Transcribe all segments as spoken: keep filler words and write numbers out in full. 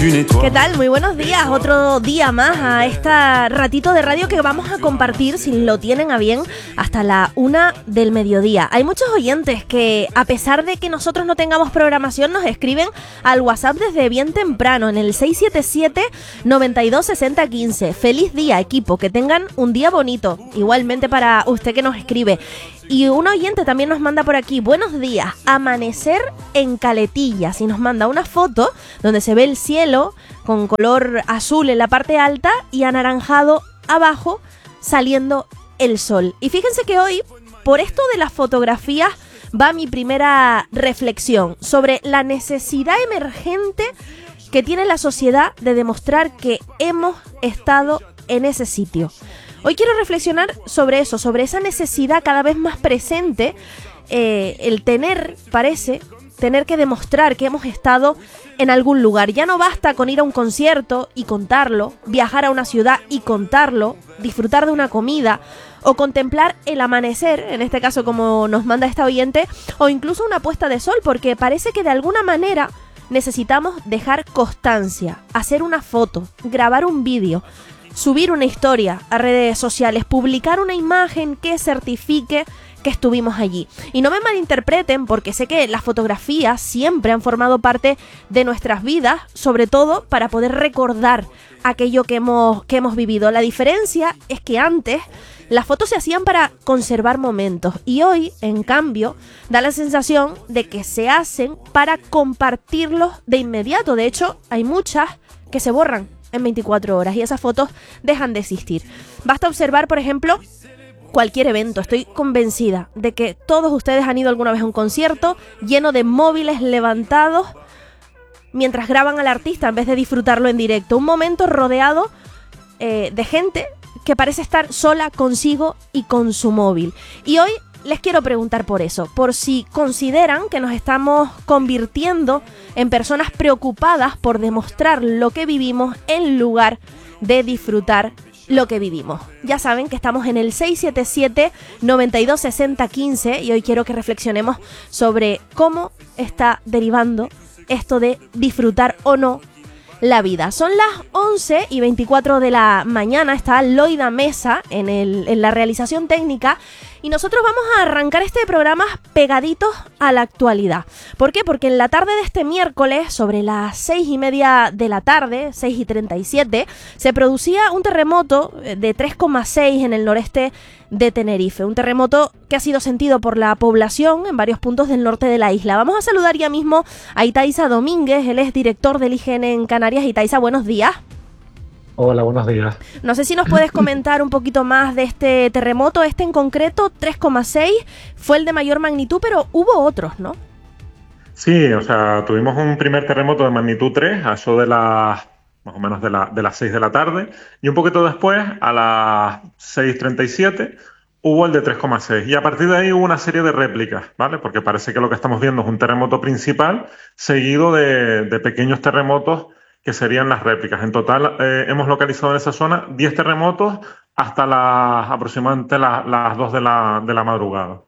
¿Qué tal? Muy buenos días, otro día más a este ratito de radio que vamos a compartir, si lo tienen a bien, hasta la una del mediodía. Hay muchos oyentes que, a pesar de que nosotros no tengamos programación, nos escriben al WhatsApp desde bien temprano, en el seis siete siete, noventa y dos, sesenta, quince. Feliz día, equipo, que tengan un día bonito, igualmente para usted que nos escribe. Y un oyente también nos manda por aquí: buenos días, amanecer en Caletillas, y nos manda una foto donde se ve el cielo con color azul en la parte alta y anaranjado abajo, saliendo el sol. Y fíjense que hoy, por esto de las fotografías, va mi primera reflexión sobre la necesidad emergente que tiene la sociedad de demostrar que hemos estado en ese sitio. Hoy quiero reflexionar sobre eso, sobre esa necesidad cada vez más presente, eh, el tener, parece, tener que demostrar que hemos estado en algún lugar. Ya no basta con ir a un concierto y contarlo, viajar a una ciudad y contarlo, disfrutar de una comida o contemplar el amanecer, en este caso como nos manda esta oyente, o incluso una puesta de sol, porque parece que de alguna manera necesitamos dejar constancia, hacer una foto, grabar un vídeo, subir una historia a redes sociales, publicar una imagen que certifique que estuvimos allí. Y no me malinterpreten, porque sé que las fotografías siempre han formado parte de nuestras vidas, sobre todo para poder recordar aquello que hemos, que hemos vivido. La diferencia es que antes las fotos se hacían para conservar momentos y hoy, en cambio, da la sensación de que se hacen para compartirlos de inmediato. De hecho, hay muchas que se borran en veinticuatro horas y esas fotos dejan de existir. Basta observar, por ejemplo, cualquier evento. Estoy convencida de que todos ustedes han ido alguna vez a un concierto lleno de móviles levantados mientras graban al artista en vez de disfrutarlo en directo. Un momento rodeado eh, de gente que parece estar sola consigo y con su móvil. Y hoy les quiero preguntar por eso, por si consideran que nos estamos convirtiendo en personas preocupadas por demostrar lo que vivimos en lugar de disfrutar lo que vivimos. Ya saben que estamos en el seis siete siete, noventa y dos, sesenta, quince y hoy quiero que reflexionemos sobre cómo está derivando esto de disfrutar o no la vida. Son las once y veinticuatro de la mañana, está Loida Mesa en, el, en la realización técnica y nosotros vamos a arrancar este programa pegaditos a la actualidad. ¿Por qué? Porque en la tarde de este miércoles, sobre las seis y media de la tarde, seis y treinta y siete, se producía un terremoto de tres coma seis en el noreste de Tenerife. Un terremoto que ha sido sentido por la población en varios puntos del norte de la isla. Vamos a saludar ya mismo a Itaiza Domínguez, él es director del I G N en Canarias. Itaiza, buenos días. Hola, buenos días. No sé si nos puedes comentar un poquito más de este terremoto. Este en concreto, tres coma seis, fue el de mayor magnitud, pero hubo otros, ¿no? Sí, o sea, tuvimos un primer terremoto de magnitud tres, a eso de las, más o menos de, la, de las seis de la tarde, y un poquito después, a las seis treinta y siete, hubo el de tres coma seis, y a partir de ahí hubo una serie de réplicas, ¿vale? Porque parece que lo que estamos viendo es un terremoto principal, seguido de, de pequeños terremotos que serían las réplicas. En total eh, hemos localizado en esa zona diez terremotos hasta las aproximadamente la, las dos de la, de la madrugada.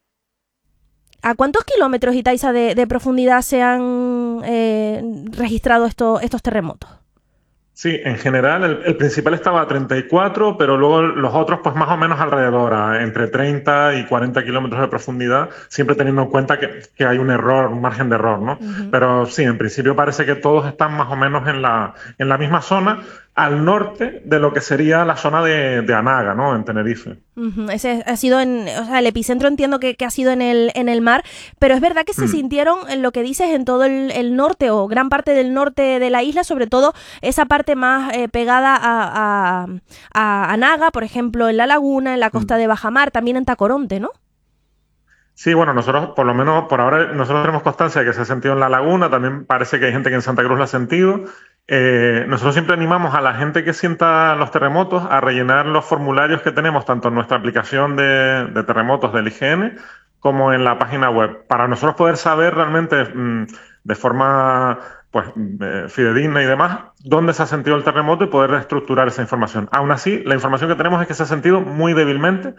¿A cuántos kilómetros, Itaiza, de, de profundidad se han eh, registrado esto, estos terremotos? Sí, en general el, el principal estaba a treinta y cuatro, pero luego los otros pues más o menos alrededor, a entre treinta y cuarenta kilómetros de profundidad, siempre teniendo en cuenta que, que hay un error, un margen de error, ¿no? Uh-huh. Pero sí, en principio parece que todos están más o menos en la, en la misma zona, al norte de lo que sería la zona de, de Anaga, ¿no? En Tenerife. Uh-huh. Ese ha sido en, o sea, el epicentro entiendo que, que ha sido en el, en el mar, pero es verdad que se mm. sintieron, en lo que dices, en todo el, el norte o gran parte del norte de la isla, sobre todo esa parte más eh, pegada a, a, a Anaga, por ejemplo, en La Laguna, en la costa mm. de Bajamar, también en Tacoronte, ¿no? Sí, bueno, nosotros, por lo menos por ahora, nosotros tenemos constancia de que se ha sentido en La Laguna, también parece que hay gente que en Santa Cruz lo ha sentido. Eh, nosotros siempre animamos a la gente que sienta los terremotos a rellenar los formularios que tenemos tanto en nuestra aplicación de, de terremotos del I G N como en la página web, para nosotros poder saber realmente mmm, de forma pues eh, fidedigna y demás, dónde se ha sentido el terremoto y poder reestructurar esa información. Aún así, la información que tenemos es que se ha sentido muy débilmente.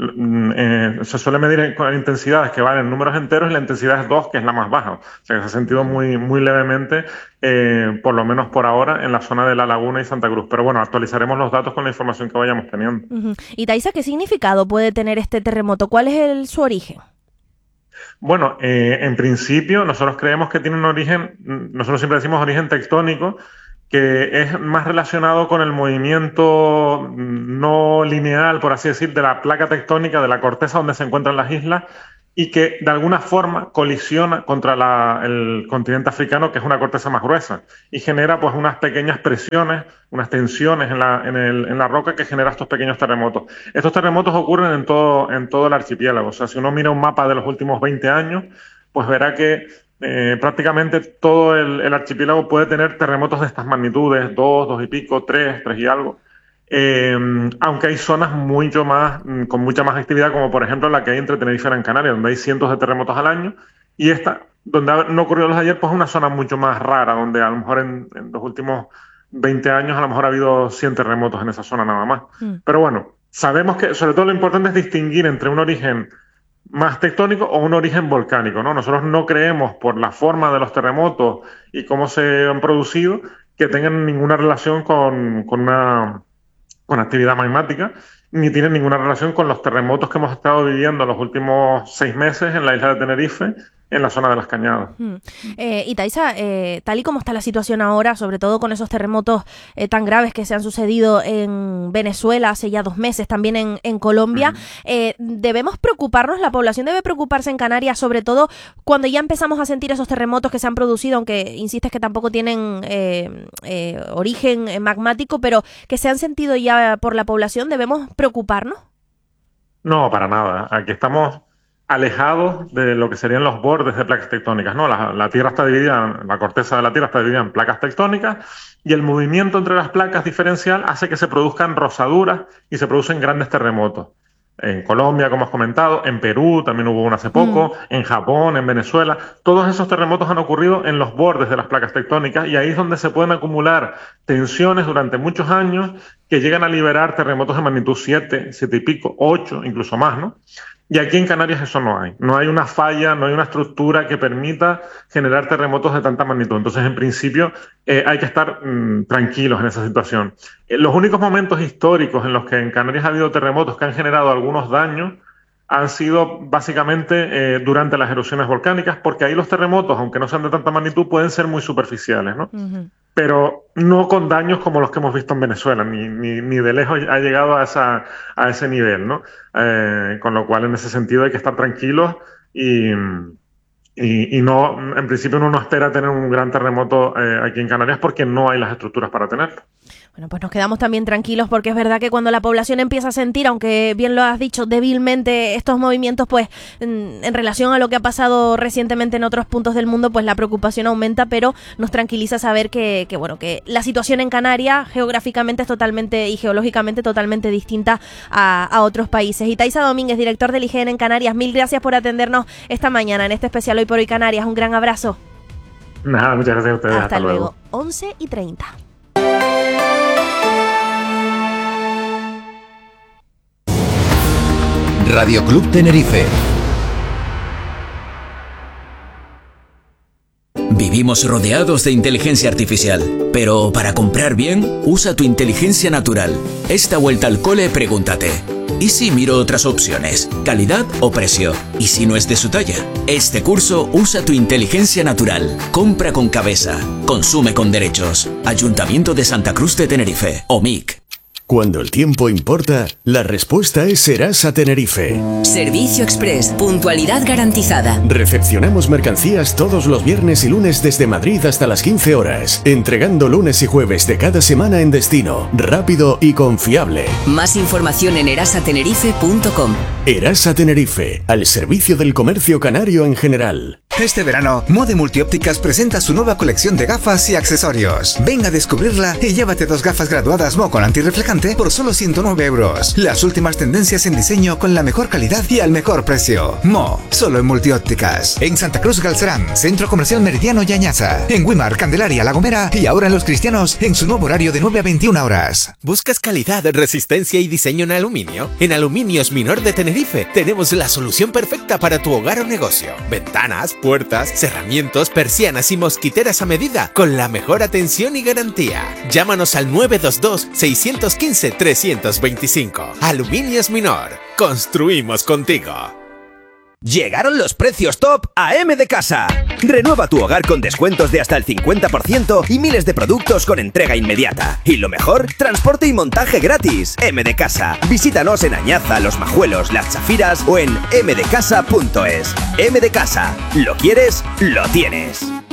Eh, se suele medir con intensidades que van en números enteros y la intensidad es dos, que es la más baja. O sea, que se ha sentido muy, muy levemente, eh, por lo menos por ahora, en la zona de La Laguna y Santa Cruz. Pero bueno, actualizaremos los datos con la información que vayamos teniendo. Uh-huh. Y Taisa, ¿qué significado puede tener este terremoto? ¿Cuál es el, su origen? Bueno, eh, en principio nosotros creemos que tiene un origen, nosotros siempre decimos origen tectónico, que es más relacionado con el movimiento no lineal, por así decir, de la placa tectónica, de la corteza donde se encuentran las islas, y que de alguna forma colisiona contra la, el continente africano, que es una corteza más gruesa, y genera pues unas pequeñas presiones, unas tensiones en la, en el, en la roca que genera estos pequeños terremotos. Estos terremotos ocurren en todo, en todo el archipiélago. O sea, si uno mira un mapa de los últimos veinte años, pues verá que eh, prácticamente todo el, el archipiélago puede tener terremotos de estas magnitudes, dos, dos y pico, tres, tres y algo. Eh, aunque hay zonas mucho más, con mucha más actividad, como por ejemplo la que hay entre Tenerife y Gran Canaria, donde hay cientos de terremotos al año, y esta, donde no ocurrió los de ayer, pues es una zona mucho más rara, donde a lo mejor en, en los últimos veinte años a lo mejor ha habido cien terremotos en esa zona nada más. Mm. Pero bueno, sabemos que sobre todo lo importante es distinguir entre un origen más tectónico o un origen volcánico, ¿no? Nosotros no creemos, por la forma de los terremotos y cómo se han producido, que tengan ninguna relación con, con una... con actividad magmática, ni tiene ninguna relación con los terremotos que hemos estado viviendo los últimos seis meses en la isla de Tenerife, en la zona de las Cañadas. Hmm. Eh, y Taisa, eh, tal y como está la situación ahora, sobre todo con esos terremotos eh, tan graves que se han sucedido en Venezuela hace ya dos meses, también en, en Colombia, uh-huh. eh, debemos preocuparnos, la población debe preocuparse en Canarias, sobre todo cuando ya empezamos a sentir esos terremotos que se han producido, aunque insistes que tampoco tienen eh, eh, origen magmático, pero que se han sentido ya por la población, ¿debemos preocuparnos? No, para nada. Aquí estamos alejados de lo que serían los bordes de placas tectónicas, ¿no? La, la Tierra está dividida, la corteza de la Tierra está dividida en placas tectónicas y el movimiento entre las placas diferencial hace que se produzcan rozaduras y se producen grandes terremotos. En Colombia, como has comentado, en Perú también hubo uno hace poco, mm. en Japón, en Venezuela. Todos esos terremotos han ocurrido en los bordes de las placas tectónicas y ahí es donde se pueden acumular tensiones durante muchos años que llegan a liberar terremotos de magnitud siete, siete y pico, ocho, incluso más, ¿no? Y aquí en Canarias eso no hay. No hay una falla, no hay una estructura que permita generar terremotos de tanta magnitud. Entonces, en principio, eh, hay que estar mmm, tranquilos en esa situación. Eh, los únicos momentos históricos en los que en Canarias ha habido terremotos que han generado algunos daños han sido básicamente eh, durante las erupciones volcánicas, porque ahí los terremotos, aunque no sean de tanta magnitud, pueden ser muy superficiales, ¿no? Uh-huh. Pero no con daños como los que hemos visto en Venezuela, ni, ni, ni de lejos ha llegado a, esa, a ese nivel, ¿no? Eh, con lo cual, en ese sentido, hay que estar tranquilos y, y, y no, en principio uno no espera tener un gran terremoto eh, aquí en Canarias porque no hay las estructuras para tenerlo. Bueno, pues nos quedamos también tranquilos porque es verdad que cuando la población empieza a sentir, aunque bien lo has dicho, débilmente estos movimientos, pues en, en relación a lo que ha pasado recientemente en otros puntos del mundo, pues la preocupación aumenta, pero nos tranquiliza saber que, que bueno, que la situación en Canarias geográficamente es totalmente y geológicamente totalmente distinta a, a otros países. Y Taisa Domínguez, director del I G E N en Canarias, mil gracias por atendernos esta mañana en este especial Hoy por Hoy Canarias. Un gran abrazo. Nada, muchas gracias a ustedes. Hasta, Hasta luego. luego. once y treinta. Radio Club Tenerife. Vivimos rodeados de inteligencia artificial, pero para comprar bien, usa tu inteligencia natural. Esta vuelta al cole, pregúntate: ¿y si miro otras opciones? ¿Calidad o precio? ¿Y si no es de su talla? Este curso usa tu inteligencia natural. Compra con cabeza. Consume con derechos. Ayuntamiento de Santa Cruz de Tenerife. O M I C. Cuando el tiempo importa, la respuesta es Serasa Tenerife. Servicio Express, puntualidad garantizada. Recepcionamos mercancías todos los viernes y lunes desde Madrid hasta las quince horas, entregando lunes y jueves de cada semana en destino, rápido y confiable. Más información en erasatenerife punto com. Erasa Tenerife, al servicio del comercio canario en general. Este verano, Mode Multiópticas presenta su nueva colección de gafas y accesorios. Ven a descubrirla y llévate dos gafas graduadas Mo con antirreflejantes brillante por solo ciento nueve euros. Las últimas tendencias en diseño con la mejor calidad y al mejor precio. Mo, solo en Multiópticas. En Santa Cruz Galcerán, Centro Comercial Meridiano y Añaza. En Wimar, Candelaria, La Gomera y ahora en Los Cristianos en su nuevo horario de nueve a veintiuna horas. ¿Buscas calidad, resistencia y diseño en aluminio? En Aluminios Minor de Tenerife tenemos la solución perfecta para tu hogar o negocio. Ventanas, puertas, cerramientos, persianas y mosquiteras a medida con la mejor atención y garantía. Llámanos al nueve dos dos, seis uno cinco, tres dos cinco. Aluminios Minor. Construimos contigo. Llegaron los precios top a M de Casa. Renueva tu hogar con descuentos de hasta el cincuenta por ciento y miles de productos con entrega inmediata. Y lo mejor, transporte y montaje gratis. M de Casa. Visítanos en Añaza, Los Majuelos, Las Chafiras o en m de casa punto es. M de Casa. ¿Lo quieres? Lo tienes.